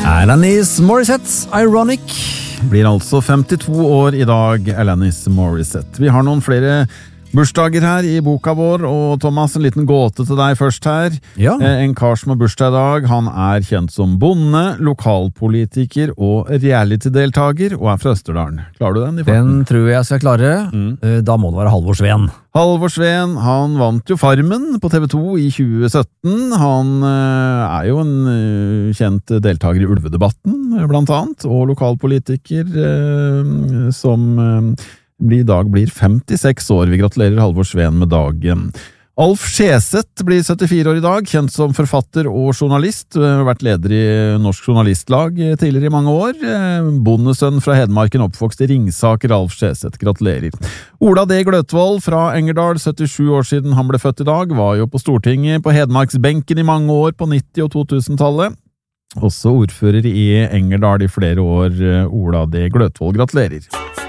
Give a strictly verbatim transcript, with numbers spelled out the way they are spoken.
Alanis Morissette, Ironic, blir altså femtito år i dag, Alanis Morissette. Vi har noen flere bursdager her i boka vår, og Thomas, en liten gåte til deg først her. Ja. En kar som har bursdag i dag, han er kjent som bonde, lokalpolitiker og reality-deltager, og er fra Østerdalen. Klarer du den i farten? Den tror jeg skal klare. Mm. Da må det være Halvor Sveen. Halvor Sveen, han vant jo Farmen på T V to i tjue sytten. Han uh, er jo en uh, kjent deltager i Ulvedebatten, blant annet, og lokalpolitiker uh, som uh, i dag blir femtiseks år. Vi gratulerer Halvor Sveen med dagen. Alf Skjeseth blir syttifire år i dag, kjent som forfatter og journalist, har vært leder i Norsk Journalistlag tidligere i mange år. Bondesønn fra Hedmarken, oppvokst i Ringsaker. Alf Skjeseth, gratulerer. Ola D. Gløtvold fra Engerdal, syttisju år siden han ble født i dag, var jo på Stortinget på Hedmarksbenken i mange år på nitti- og to-tusen-tallet. Også ordfører i Engerdal i flere år, Ola D. Gløtvold, gratulerer.